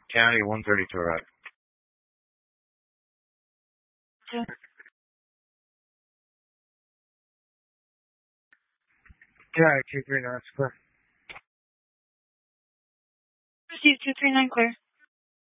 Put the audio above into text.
County 132 right. Yeah, 239 square. Proceed 239 clear.